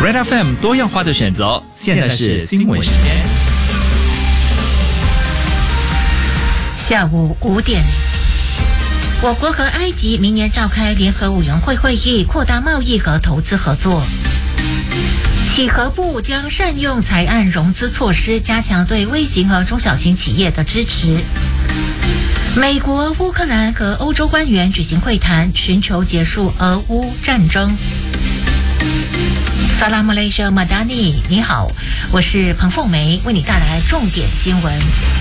Red FM 多样化的选择，现在是新闻时间。 下午5点，我国和埃及明年召开联合委员会会议，扩大贸易和投资合作。企合部将善用财案融资措施，加强对微型和中小型企业的支持。美国、乌克兰和欧洲官员举行会谈，寻求结束俄乌战争。萨拉马雷舍马达尼，你好，我是彭凤梅，为你带来重点新闻。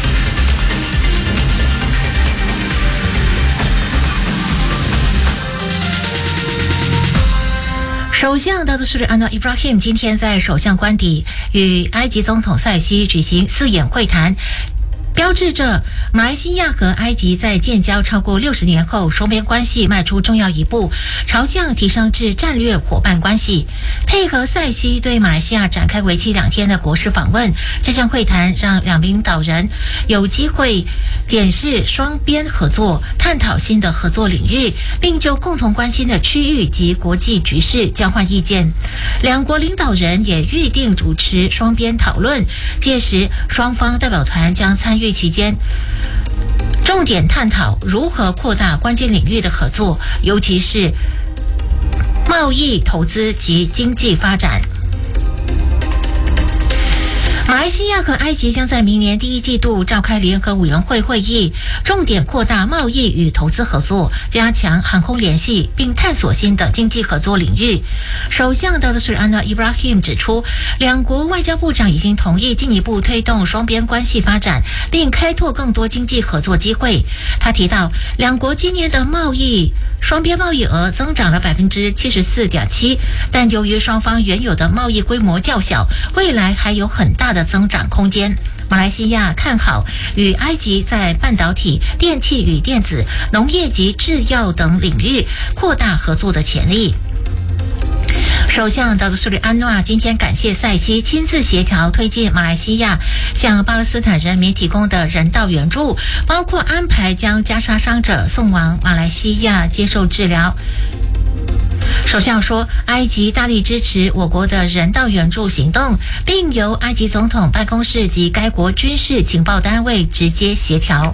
首相达祖斯里安诺伊布拉希姆今天在首相官邸与埃及总统塞西举行4眼会谈，标志着马来西亚和埃及在建交超过60年后，双边关系迈出重要一步，朝向提升至战略伙伴关系。配合塞西对马来西亚展开为期2天的国事访问，这项会谈让两名领导人有机会检视双边合作，探讨新的合作领域，并就共同关心的区域及国际局势交换意见。两国领导人也预定主持双边讨论，届时双方代表团将参与期间，重点探讨如何扩大关键领域的合作，尤其是贸易、投资及经济发展。马来西亚和埃及将在明年第1季度召开联合委员会会议，重点扩大贸易与投资合作，加强航空联系，并探索新的经济合作领域。首相达祖斯里安诺伊布拉希姆指出，两国外交部长已经同意进一步推动双边关系发展，并开拓更多经济合作机会。他提到，两国今年的双边贸易额增长了 74.7%， 但由于双方原有的贸易规模较小，未来还有很大的增长空间。马来西亚看好与埃及在半导体、电器与电子、农业及制药等领域扩大合作的潜力。首相达祖斯里安诺今天感谢塞西亲自协调推进马来西亚向巴勒斯坦人民提供的人道援助，包括安排将加沙伤者送往马来西亚接受治疗。首相说，埃及大力支持我国的人道援助行动，并由埃及总统办公室及该国军事情报单位直接协调。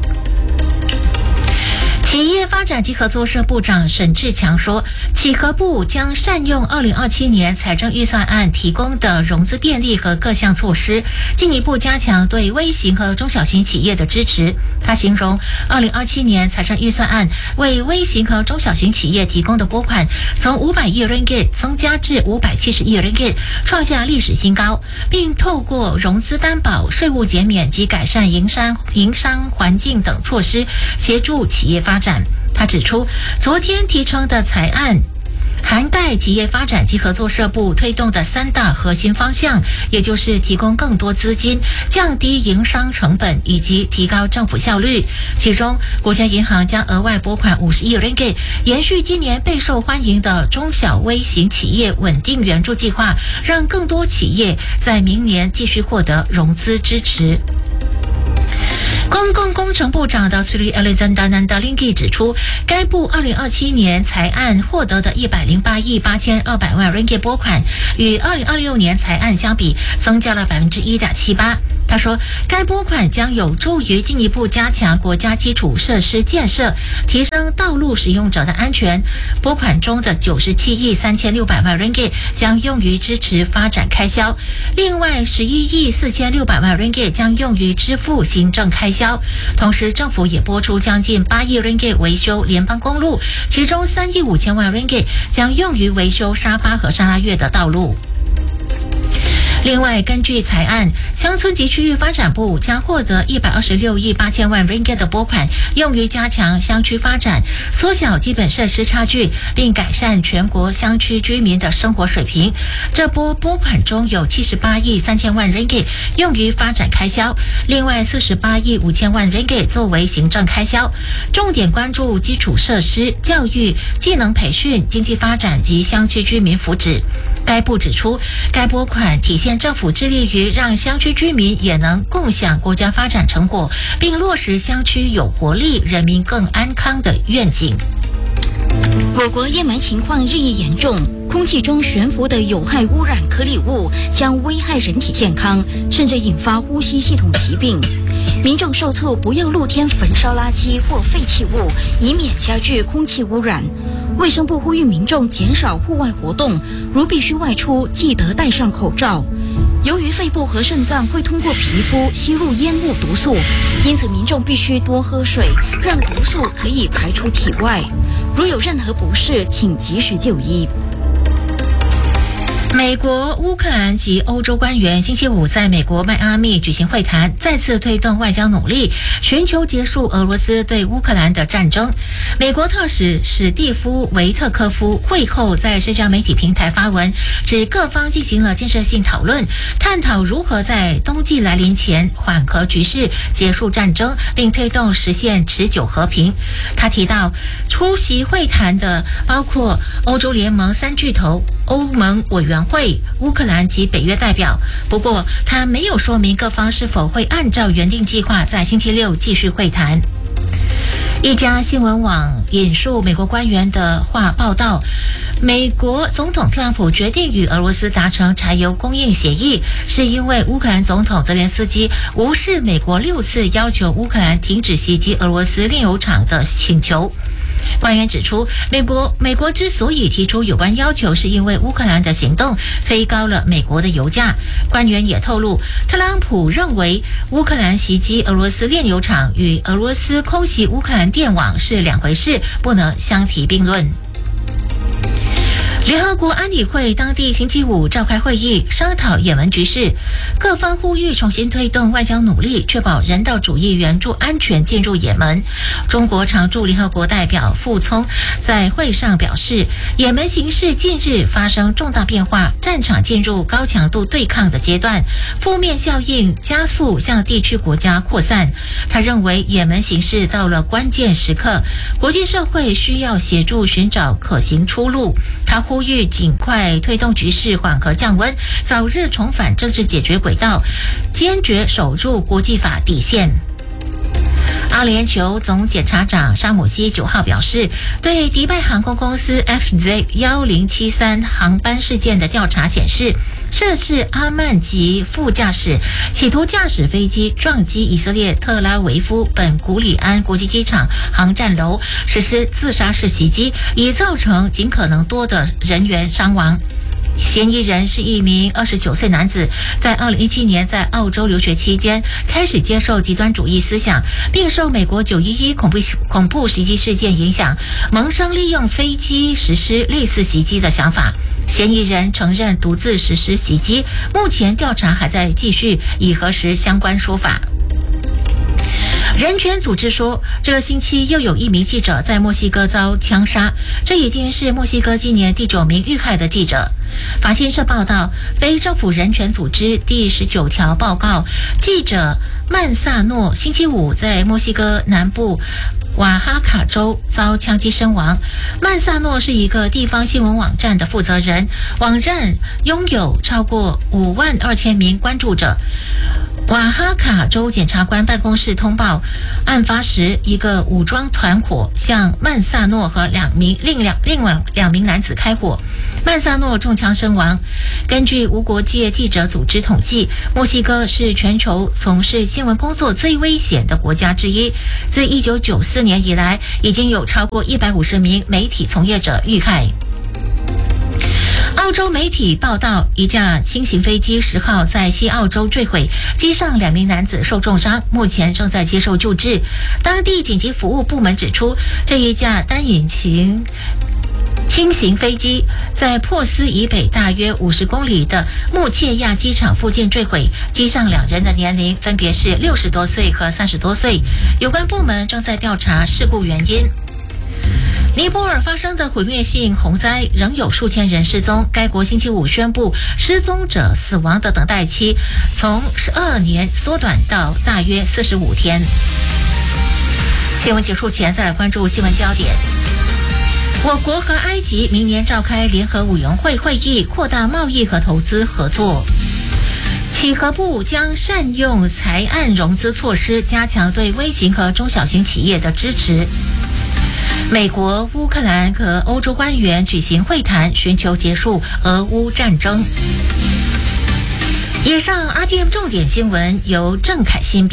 企业发展及合作社部长沈志强说，企合部将善用2027年财政预算案提供的融资便利和各项措施，进一步加强对微型和中小型企业的支持。他形容2027年财政预算案为微型和中小型企业提供的拨款从500亿 ringgit 增加至570亿 ringgit， 创下历史新高，并透过融资担保、税务减免及改善营商环境等措施协助企业发展。他指出，昨天提呈的财案涵盖企业发展及合作社部推动的3大核心方向，也就是提供更多资金、降低营商成本以及提高政府效率。其中，国家银行将额外拨款50亿 ringgit， 延续今年备受欢迎的中小微型企业稳定援助计划，让更多企业在明年继续获得融资支持。公共工程部长达斯里阿雷赞达南达林基指出，该部2027年财案获得的108亿8200万 ringgit 拨款，与2026年财案相比，增加了 1.78%。他说，该拨款将有助于进一步加强国家基础设施建设，提升道路使用者的安全。拨款中的97亿3600万 ringgit 将用于支持发展开销，另外11亿4600万 ringgit 将用于支付行政开销。同时，政府也拨出将近8亿 ringgit 维修联邦公路，其中3亿5000万 ringgit 将用于维修沙巴和沙拉越的道路。另外，根据财案，乡村及区域发展部将获得126亿8000万 ringgit 的拨款，用于加强乡区发展，缩小基本设施差距，并改善全国乡区居民的生活水平。这波拨款中有78亿3000万 ringgit 用于发展开销，另外48亿5000万 ringgit 作为行政开销，重点关注基础设施、教育、技能培训、经济发展及乡区居民福祉。该部指出，该拨款体现政府致力于让乡区居民也能共享国家发展成果，并落实乡区有活力、人民更安康的愿景。 我国淹霾情况日益严重， 空气中悬浮的有害污染颗粒物将危害人体健康，甚至引发呼吸系统疾病。民众受促不要露天焚烧垃圾或废弃物，以免加剧空气污染。卫生部呼吁民众减少户外活动，如必须外出，记得戴上口罩。由于肺部和肾脏会通过皮肤吸入烟雾毒素，因此民众必须多喝水，让毒素可以排出体外。如有任何不适，请及时就医。 美国、乌克兰及欧洲官员星期五在美国迈阿密举行会谈，再次推动外交努力，寻求结束俄罗斯对乌克兰的战争。美国特使史蒂夫·维特科夫会后在社交媒体平台发文，指各方进行了建设性讨论，探讨如何在冬季来临前缓和局势、结束战争，并推动实现持久和平。他提到，出席会谈的包括欧洲联盟三巨头、欧盟委员会、乌克兰及北约代表。不过，他没有说明各方是否会按照原定计划在星期六继续会谈。一家新闻网引述美国官员的话报道，美国总统特朗普决定与俄罗斯达成柴油供应协议，是因为乌克兰总统泽连斯基无视美国6次要求乌克兰停止袭击俄罗斯炼油厂的请求。官员指出，美国之所以提出有关要求，是因为乌克兰的行动推高了美国的油价。官员也透露，特朗普认为乌克兰袭击俄罗斯炼油厂与俄罗斯空袭乌克兰电网是两回事，不能相提并论。联合国安理会当地星期五召开会议，商讨也门局势，各方呼吁重新推动外交努力，确保人道主义援助安全进入也门。中国常驻联合国代表傅聪在会上表示，也门形势近日发生重大变化，战场进入高强度对抗的阶段，负面效应加速向地区国家扩散。他认为也门形势到了关键时刻，国际社会需要协助寻找可行出路。他呼吁尽快推动局势缓和降温，早日重返政治解决轨道，坚决守住国际法底线。阿联酋总检察长沙姆西9号表示，对迪拜航空公司 FZ1073 航班事件的调查显示，涉事阿曼籍副驾驶企图驾驶飞机撞击以色列特拉维夫本古里安国际机场航站楼，实施自杀式袭击，以造成尽可能多的人员伤亡。嫌疑人是一名29岁男子，在2017年在澳洲留学期间开始接受极端主义思想，并受美国911恐怖袭击事件影响，萌生利用飞机实施类似袭击的想法。嫌疑人承认独自实施袭击，目前调查还在继续，已核实相关说法。人权组织说，这个星期又有一名记者在墨西哥遭枪杀，这已经是墨西哥今年第9名遇害的记者。法新社报道，非政府人权组织第19条报告，记者曼萨诺星期五在墨西哥南部瓦哈卡州遭枪击身亡。曼萨诺是一个地方新闻网站的负责人，网站拥有超过52000名关注者。瓦哈卡州检察官办公室通报，案发时一个武装团伙向曼萨诺和另外两名男子开火，曼萨诺中枪身亡。根据无国界记者组织统计，墨西哥是全球从事新闻工作最危险的国家之一。自1994年以来，已经有超过150名媒体从业者遇害。澳洲媒体报道，一架轻型飞机10号在西澳洲坠毁，机上2名男子受重伤，目前正在接受救治。当地紧急服务部门指出，这一架单引擎轻型飞机在珀斯以北大约50公里的穆切亚机场附近坠毁，机上2人的年龄分别是60多岁和30多岁，有关部门正在调查事故原因。尼泊尔发生的毁灭性洪灾仍有数千人失踪，该国星期五宣布失踪者死亡的等待期从12年缩短到大约45天。新闻结束前，再来关注新闻焦点。我国和埃及明年召开联合委员会会议，扩大贸易和投资合作。企核部将善用财案融资措施，加强对微型和中小型企业的支持。 美国、乌克兰和欧洲官员举行会谈，寻求结束俄乌战争。以上 RTM 重点新闻由郑凯欣编。